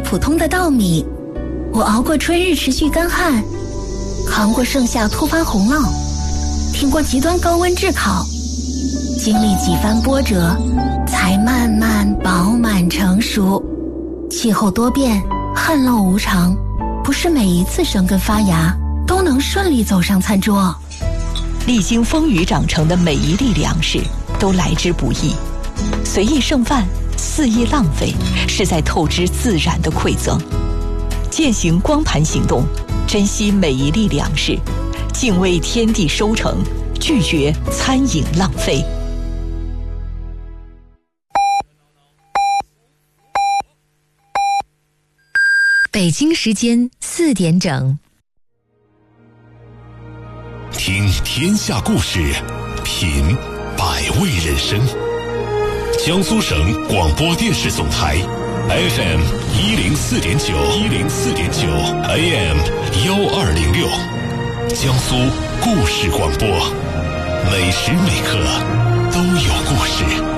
普通的稻米，我熬过春日持续干旱，扛过盛夏突发洪涝，挺过极端高温炙烤，经历几番波折，才慢慢饱满成熟。气候多变，旱涝无常，不是每一次生根发芽都能顺利走上餐桌。 历经风雨长成的每一粒粮食都来之不易，随意剩饭，肆意浪费，是在透支自然的馈赠。践行光盘行动，珍惜每一粒粮食，敬畏天地收成，拒绝餐饮浪费。 北京时间4点整。 听天下故事，品百味人生。江苏省广播电视总台 FM 104.9 AM 1206，江苏故事广播，每时每刻都有故事。